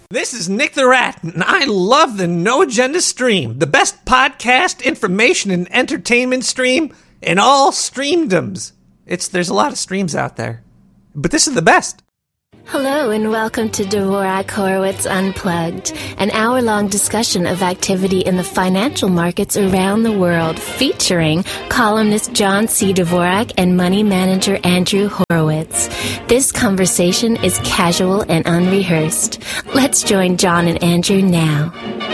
This is Nick the Rat, and I love the No Agenda Stream, the best podcast, information, and entertainment stream in all streamdoms. There's a lot of streams out there, but this is the best. Hello and welcome to Dvorak Horowitz Unplugged, an hour-long discussion of activity in the financial markets around the world, featuring columnist John C. Dvorak and money manager Andrew Horowitz. This conversation is casual and unrehearsed. Let's join John and Andrew now.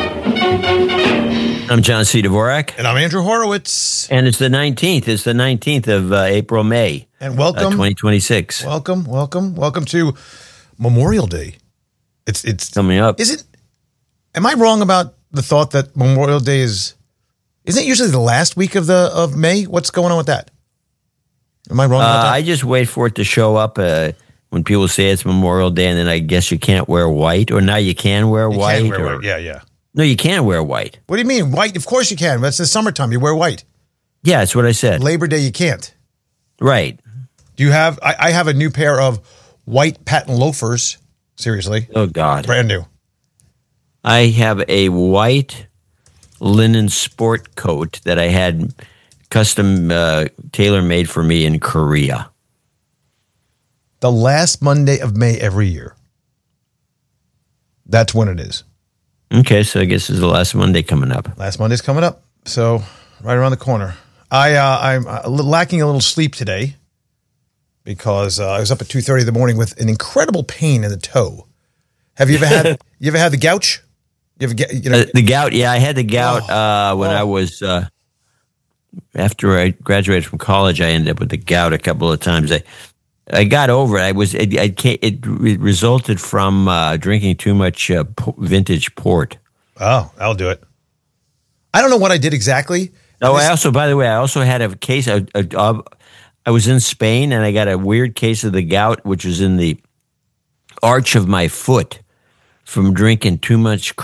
I'm John C. Dvorak. And I'm Andrew Horowitz. And it's the 19th. It's the 19th of April, May. And welcome. 2026. Welcome to Memorial Day. It's coming up. Am I wrong about the thought that Memorial Day isn't it usually the last week of May? What's going on with that? Am I wrong about that? I just wait for it to show up when people say it's Memorial Day, and then I guess you can't wear white, or now you can wear white. Can wear white. Yeah. No, you can't wear white. What do you mean? White? Of course you can. That's the summertime. You wear white. Yeah, that's what I said. Labor Day, you can't. Right. Do you have? I have a new pair of white patent loafers. Seriously. Oh, God. Brand new. I have a white linen sport coat that I had custom tailor-made for me in Korea. The last Monday of May every year. That's when it is. Okay, so I guess it's the last Monday coming up. Last Monday's coming up, so right around the corner. I'm lacking a little sleep today because I was up at 2:30 in the morning with an incredible pain in the toe. Have you ever had? You ever had the gout? The gout? Yeah, I had the gout when I was after I graduated from college. I ended up with the gout a couple of times. I got over it. It resulted from drinking too much vintage port. Oh, I'll do it. I don't know what I did exactly. By the way, I also had a case. I was in Spain and I got a weird case of the gout, which was in the arch of my foot from drinking too much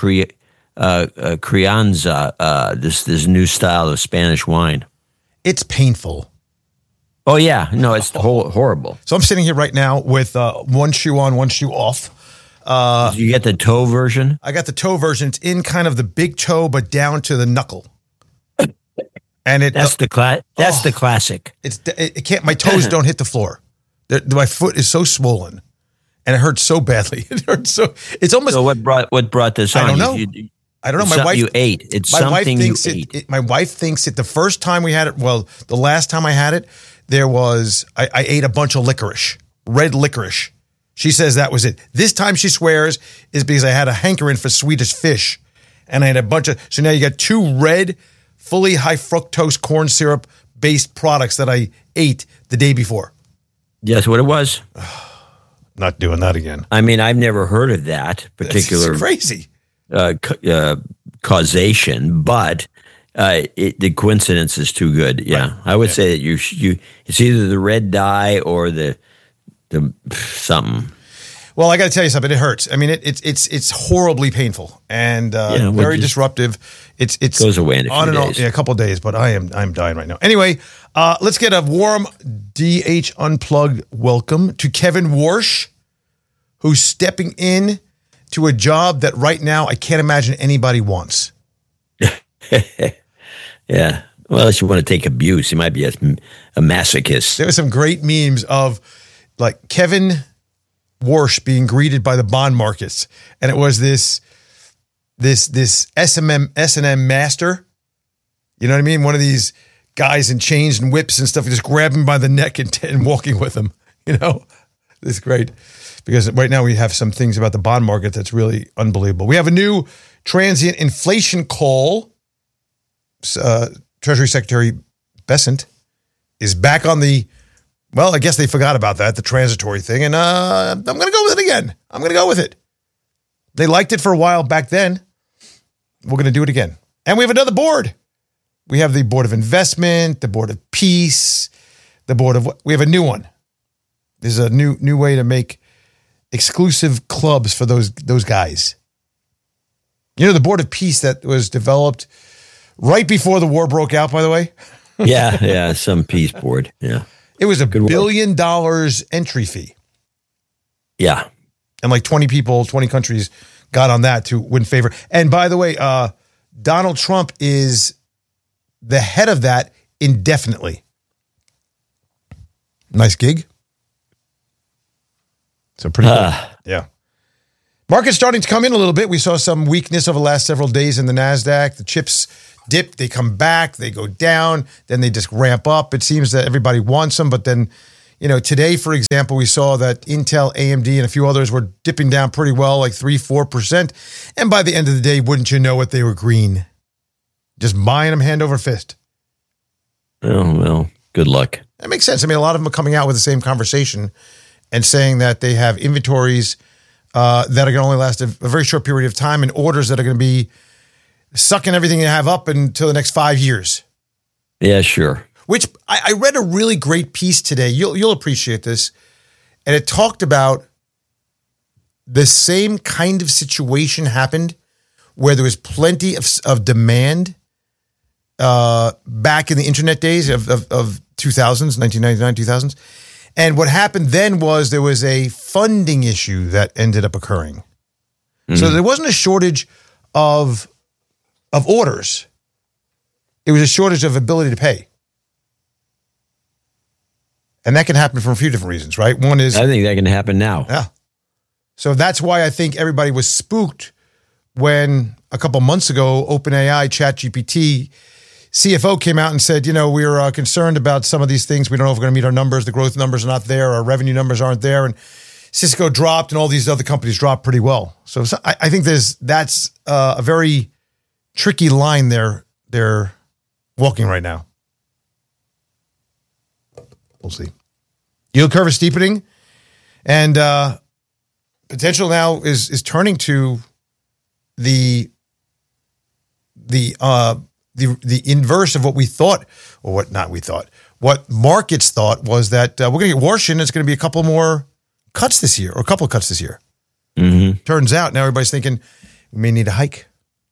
Crianza, this new style of Spanish wine. It's painful. Oh, yeah. No, it's horrible. So I'm sitting here right now with one shoe on, one shoe off. You get the toe version? I got the toe version. It's in kind of the big toe, but down to the knuckle. And that's the classic. It can't. My toes don't hit the floor. My foot is so swollen, and it hurts so badly. It hurts so. It's almost. So what brought this on? I don't know. I don't know. My wife. You ate. It's something you ate. My wife thinks it. The first time we had it. Well, the last time I had it, there was. I ate a bunch of licorice, red licorice. She says that was it. This time she swears is because I had a hankering for Swedish fish, and I had a bunch of. So now you got two red, fully high fructose corn syrup based products that I ate the day before. That's what it was. Not doing that again. I mean, I've never heard of that particular. It's crazy. Causation, but the coincidence is too good. Yeah, right. I would say that it's either the red dye or the something. Well, I got to tell you something. It hurts. I mean, it's horribly painful and very disruptive. It goes away in a few days. A couple of days, but I'm dying right now. Anyway, let's get a warm DH Unplugged welcome to Kevin Warsh, who's stepping in to a job that right now I can't imagine anybody wants. Yeah. Well, unless you want to take abuse, you might be a masochist. There were some great memes of like Kevin Warsh being greeted by the bond markets, and it was this S&M master, you know what I mean? One of these guys in chains and whips and stuff, just grab him by the neck and walking with him. You know, it's great because right now we have some things about the bond market that's really unbelievable. We have a new transient inflation call. Treasury Secretary Bessent is back on the. Well, I guess they forgot about that, the transitory thing, and I'm going to go with it again. I'm going to go with it. They liked it for a while back then. We're going to do it again. And we have another board. We have the Board of Investment, the Board of Peace, we have a new one. There's a new way to make exclusive clubs for those guys. You know, the Board of Peace that was developed right before the war broke out, by the way? Yeah, some peace board, yeah. It was $1 billion entry fee. Yeah. And like 20 countries got on that to win favor. And by the way, Donald Trump is the head of that indefinitely. Nice gig. So pretty good. Yeah. Market's starting to come in a little bit. We saw some weakness over the last several days in the NASDAQ. The chips dip, they come back, they go down, then they just ramp up. It seems that everybody wants them, but then, today, for example, we saw that Intel, AMD, and a few others were dipping down pretty well, like 3-4%. And by the end of the day, wouldn't you know it, they were green. Just buying them hand over fist. Oh, well, good luck. That makes sense. I mean, a lot of them are coming out with the same conversation and saying that they have inventories that are going to only last a very short period of time and orders that are going to be sucking everything they have up until the next 5 years. Yeah, sure. Which I read a really great piece today. You'll appreciate this. And it talked about the same kind of situation happened where there was plenty of demand back in the internet days of 2000s, 1999, 2000s. And what happened then was there was a funding issue that ended up occurring. Mm-hmm. So there wasn't a shortage of orders. It was a shortage of ability to pay. And that can happen for a few different reasons, right? One is... I think that can happen now. Yeah. So that's why I think everybody was spooked when a couple months ago, OpenAI, ChatGPT, CFO came out and said, we're concerned about some of these things. We don't know if we're going to meet our numbers. The growth numbers are not there. Our revenue numbers aren't there. And Cisco dropped and all these other companies dropped pretty well. So I think that's a very tricky line they're walking right now. We'll see. Yield curve is steepening, and potential now is turning to the inverse of what we thought, or what not we thought. What markets thought was that we're going to get worse, and it's going to be a couple more cuts this year, or a couple of cuts this year. Mm-hmm. Turns out now everybody's thinking we may need a hike.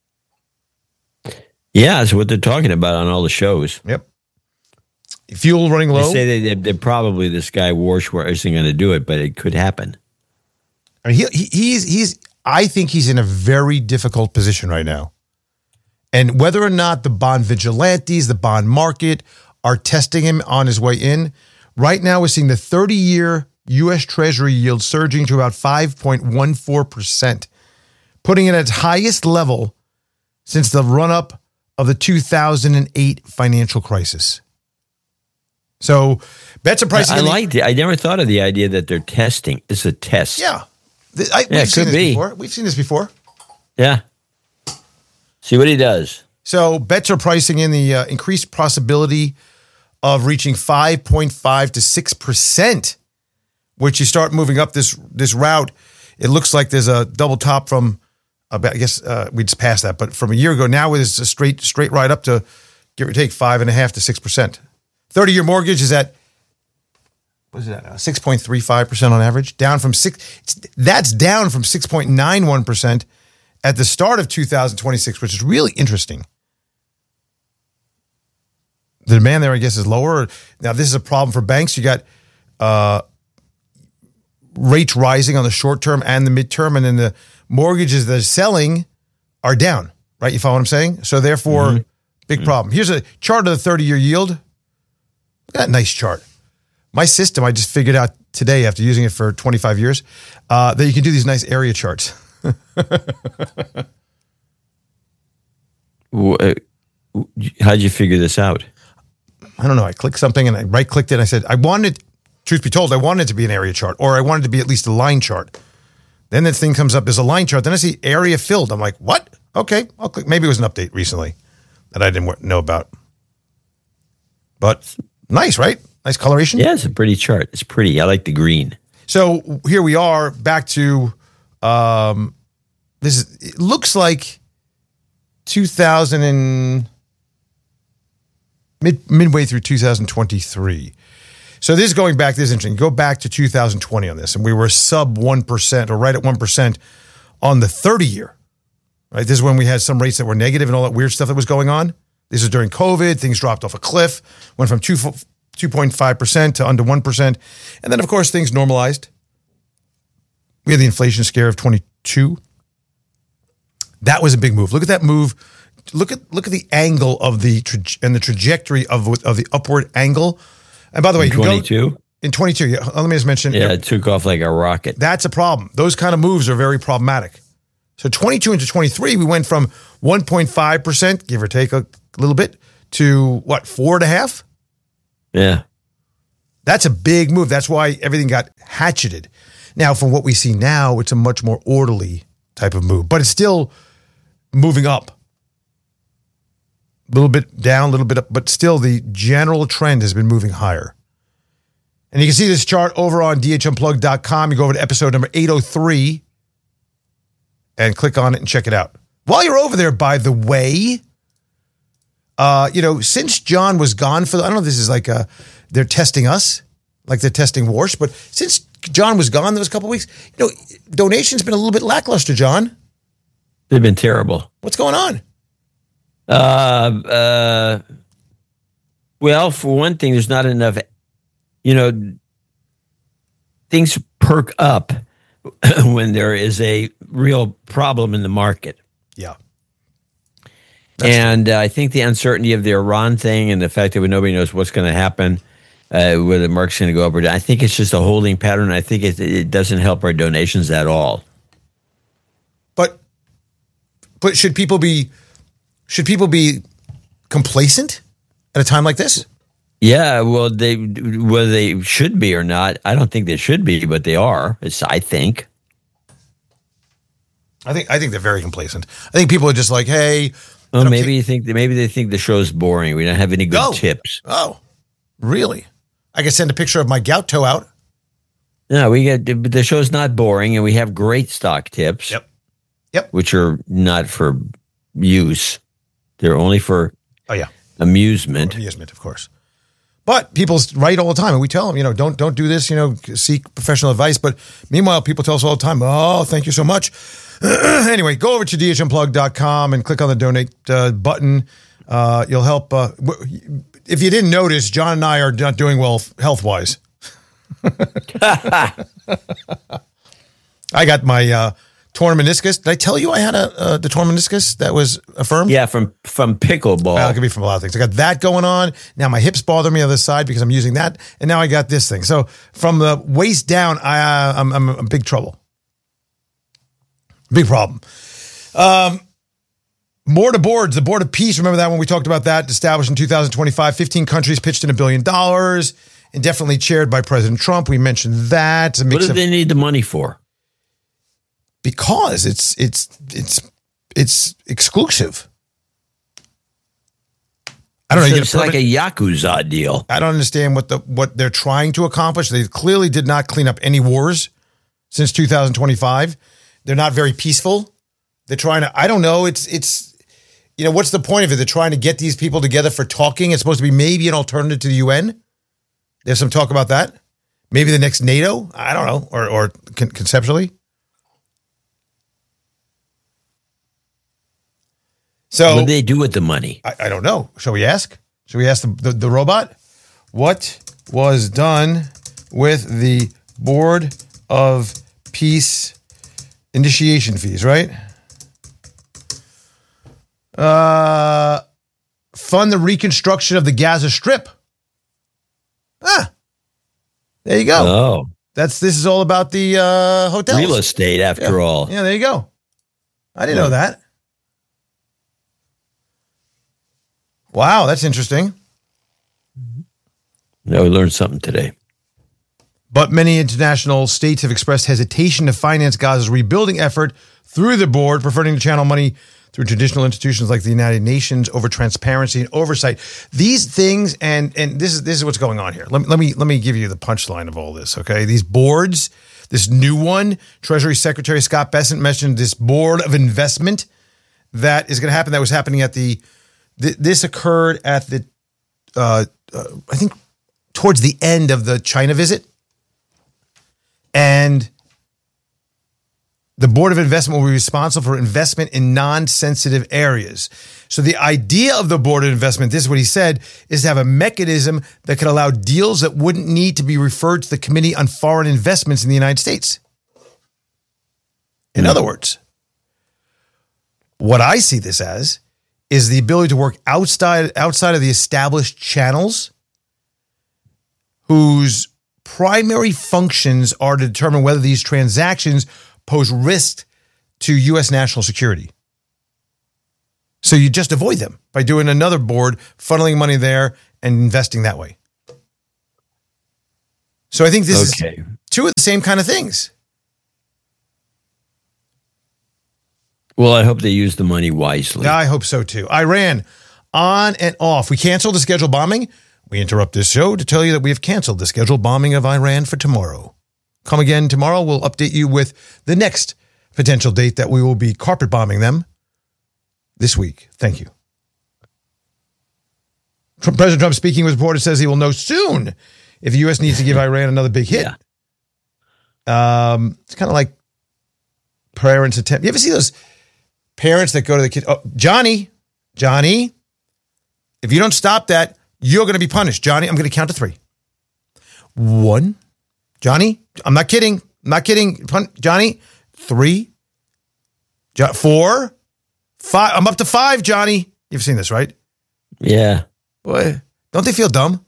Yeah, that's what they're talking about on all the shows. Yep. Fuel running low. They say they're probably this guy Warshwar isn't going to do it, but it could happen. I mean, he's. I think he's in a very difficult position right now, and whether or not the bond vigilantes, the bond market, are testing him on his way in, right now we're seeing the 30-year U.S. Treasury yield surging to about 5.14%, putting it at its highest level since the run-up of the 2008 financial crisis. So bets are pricing. I liked it. I never thought of the idea that they're testing. It's a test. Yeah. It could be. We've seen this before. Yeah. See what he does. So bets are pricing in the increased possibility of reaching 5.5 to 6%, which you start moving up this route. It looks like there's a double top from, I guess we just passed that, but from a year ago. Now it's a straight ride up to, give or take, 5.5 to 6%. 30-year mortgage is at, what is that now? 6.35% on average, down from that's down from 6.91% at the start of 2026, which is really interesting. The demand there, I guess, is lower. Now, this is a problem for banks. You got rates rising on the short term and the midterm, and then the mortgages they're selling are down, right? You follow what I'm saying? So therefore, big problem. Here's a chart of the 30-year yield. Look at that nice chart. My system, I just figured out today after using it for 25 years, that you can do these nice area charts. How'd you figure this out? I don't know. I clicked something and I right-clicked it and I said, truth be told, I wanted it to be an area chart, or I wanted it to be at least a line chart. Then this thing comes up as a line chart. Then I see area filled. I'm like, what? Okay, I'll click. Maybe it was an update recently that I didn't know about. But nice, right? Nice coloration. Yeah, it's a pretty chart. It's pretty. I like the green. So here we are back to this. It looks like 2000 and midway through 2023. So this is going back. This is interesting. Go back to 2020 on this, and we were sub 1% or right at 1% on the 30-year. Right. This is when we had some rates that were negative and all that weird stuff that was going on. This is during COVID. Things dropped off a cliff, went from 2.5% to under 1%. And then, of course, things normalized. We had the inflation scare of 22. That was a big move. Look at that move. Look at the angle of the trajectory of the upward angle. And by the way, in 22? In 22, yeah. Let me just mention. Yeah, it took off like a rocket. That's a problem. Those kind of moves are very problematic. So 22 into 23, we went from 1.5%, give or take a little bit, to what, 4.5%? Yeah. That's a big move. That's why everything got hatcheted. Now, from what we see now, it's a much more orderly type of move, but it's still moving up. A little bit down, a little bit up, but still the general trend has been moving higher. And you can see this chart over on DHUnplugged.com. You go over to episode number 803 and click on it and check it out. While you're over there, by the way, since John was gone I don't know if this is like they're testing us, like they're testing Warsh, but since John was gone those couple of weeks, donations been a little bit lackluster, John. They've been terrible. What's going on? Well, for one thing, there's not enough, things perk up when there is a real problem in the market. Yeah. And I think the uncertainty of the Iran thing and the fact that nobody knows what's going to happen, whether the market's going to go up or down, I think it's just a holding pattern. I think it doesn't help our donations at all. But should people be complacent at a time like this? Yeah, well, whether they should be or not, I don't think they should be, but they are. I think. I think they're very complacent. I think people are just like, hey. Well, maybe they think the show's boring. We don't have any good tips. Oh, really? I can send a picture of my gout toe out. No, the show's not boring, and we have great stock tips. Yep. Which are not for use. They're only for amusement. Amusement, of course. But people write all the time, and we tell them, don't do this, seek professional advice. But meanwhile, people tell us all the time, oh, thank you so much. Anyway, go over to DHUnplugged.com and click on the donate button. You'll help. If you didn't notice, John and I are not doing well health-wise. I got my torn meniscus. Did I tell you I had the torn meniscus that was affirmed? Yeah, from pickleball. Well, it could be from a lot of things. I got that going on. Now my hips bother me on the other side because I'm using that. And now I got this thing. So from the waist down, I'm in big trouble. Big problem. More to boards. The Board of Peace, remember that when we talked about that, established in 2025. 15 countries pitched in $1 billion. Indefinitely chaired by President Trump. We mentioned that. What do they need the money for? Because it's exclusive. I don't know. It's like a Yakuza deal. I don't understand what they're trying to accomplish. They clearly did not clean up any wars since 2025. They're not very peaceful. They're trying to. I don't know. It's what's the point of it? They're trying to get these people together for talking. It's supposed to be maybe an alternative to the UN. There's some talk about that. Maybe the next NATO. I don't know. Or conceptually. So what do they do with the money? I don't know. Shall we ask? Shall we ask the robot? What was done with the Board of Peace initiation fees, right? Fund the reconstruction of the Gaza Strip. There you go. Oh. This is all about the hotels. Real estate, after all. Yeah, there you go. I didn't know that. Wow, that's interesting. Yeah, we learned something today. But many international states have expressed hesitation to finance Gaza's rebuilding effort through the board, preferring to channel money through traditional institutions like the United Nations over transparency and oversight. These things, and this is what's going on here. Let me give you the punchline of all this, okay? These boards, this new one, Treasury Secretary Scott Bessent mentioned this board of investment that is going to happen. That was happening at this occurred at the, I think, towards the end of the China visit. And the Board of Investment will be responsible for investment in non-sensitive areas. So the idea of the Board of Investment, this is what he said, is to have a mechanism that could allow deals that wouldn't need to be referred to the Committee on Foreign Investments in the United States. In other words, What I see this as is the ability to work outside of the established channels whose primary functions are to determine whether these transactions pose risk to U.S. national security. So you just avoid them by doing another board, funneling money there and investing that way. So I think this is two of the same kind of things. Well, I hope they use the money wisely. I hope so too. Iran, on and off. We canceled the scheduled bombing. We interrupt this show to tell you that we have canceled the scheduled bombing of Iran for tomorrow. Come again tomorrow. We'll update you with the next potential date that we will be carpet bombing them this week. Thank you. President Trump speaking with reporters says he will know soon if the U.S. needs to give Iran another big hit. Yeah. It's kind of like parents attempt. You ever see those parents that go to the kid? Oh, Johnny, if you don't stop that, you're going to be punished. Johnny, I'm going to count to 3. 1. Johnny, I'm not kidding. Johnny, 3. 4. 5. I'm up to 5, Johnny. You've seen this, right? Yeah. Boy, don't they feel dumb?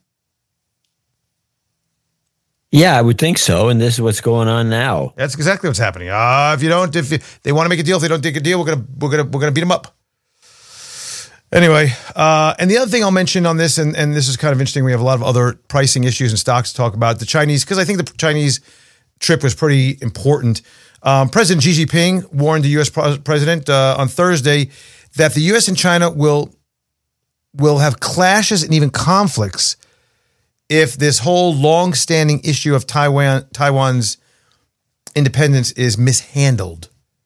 Yeah, I would think so. And this is what's going on now. That's exactly what's happening. If they want to make a deal, if they don't take a deal, we're gonna beat them up. Anyway, and the other thing I'll mention on this, and this is kind of interesting. We have a lot of other pricing issues and stocks to talk about. The Chinese, because I think the Chinese trip was pretty important. President Xi Jinping warned the U.S. president on Thursday that the U.S. and China will have clashes and even conflicts if this whole long-standing issue of Taiwan's independence is mishandled.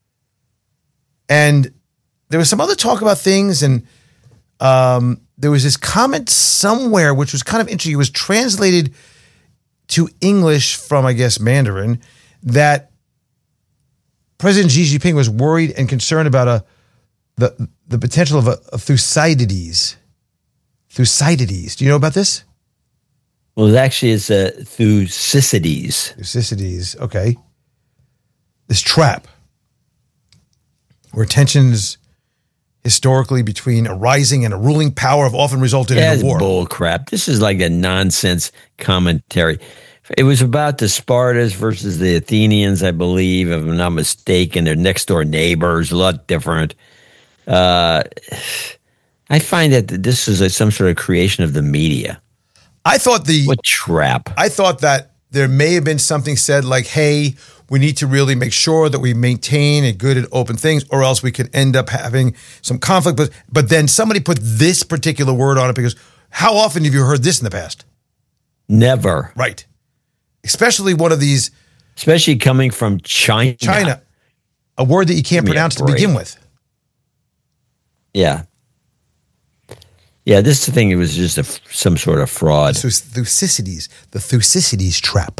And there was some other talk about things, and there was this comment somewhere which was kind of interesting. It was translated to English from, I guess, Mandarin, that President Xi Jinping was worried and concerned about the potential of a Thucydides. Thucydides. Do you know about this? Well, it actually is Thucydides. Thucydides, okay. This trap where tensions historically between a rising and a ruling power have often resulted in a war. Bull crap. This is like a nonsense commentary. It was about the Spartans versus the Athenians, I believe, if I'm not mistaken. They're next door neighbors, a lot different. I find that this is some sort of creation of the media. What trap. I thought that there may have been something said like, hey, we need to really make sure that we maintain a good and open things, or else we could end up having some conflict. But then somebody put this particular word on it because how often have you heard this in the past? Never. Right. Especially one of these. Especially coming from China. China. A word that you can't pronounce to begin with. Yeah. Yeah, this thing, it was just some sort of fraud. This was Thucydides, the Thucydides trap.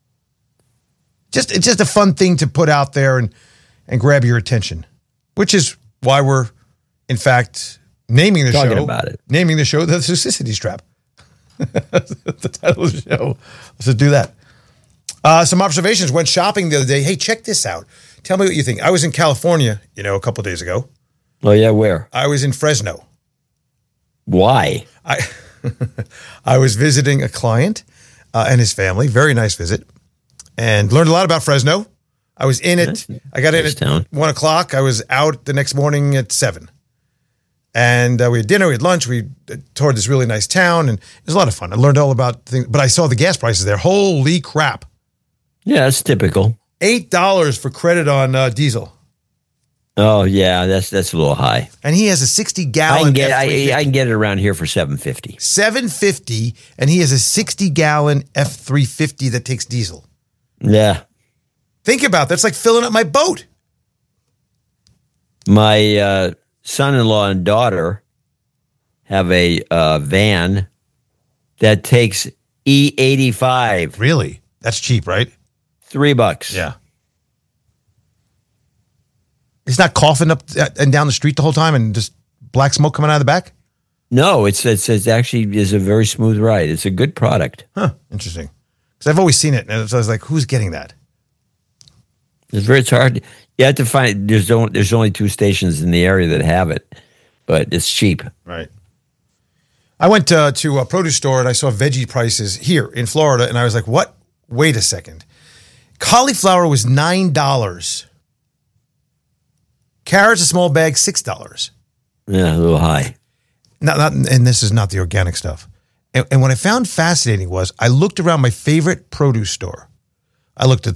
It's just a fun thing to put out there and grab your attention, which is why we're, in fact, naming the show the Thucydides trap. The title of the show. Let's just do that. Some observations. Went shopping the other day. Hey, check this out. Tell me what you think. I was in California, a couple of days ago. Oh, yeah, where? I was in Fresno. Why? I was visiting a client and his family. Very nice visit. And learned a lot about Fresno. I was in it. I got in at 1 o'clock. I was out the next morning at 7. And we had dinner, we had lunch, we toured this really nice town, and it was a lot of fun. I learned all about things, but I saw the gas prices there. Holy crap. Yeah, that's typical. $8 for credit on diesel. Oh, yeah, that's a little high. And he has a 60-gallon I can get it around here for $7.50. $7.50, and he has a 60-gallon F350 that takes diesel. Yeah. Think about that's like filling up my boat. My son-in-law and daughter have a van that takes E85. Really? That's cheap, right? $3. Yeah. It's not coughing up and down the street the whole time and just black smoke coming out of the back? No, it's actually is a very smooth ride. It's a good product. Huh. Interesting. Because I've always seen it, and so I was like, who's getting that? It's hard. You have to find there's only 2 stations in the area that have it, but it's cheap. Right. I went to a produce store and I saw veggie prices here in Florida, and I was like, "What? Wait a second. Cauliflower was $9. Carrots, a small bag, $6. Yeah, a little high. And this is not the organic stuff. And what I found fascinating was I looked around my favorite produce store. I looked at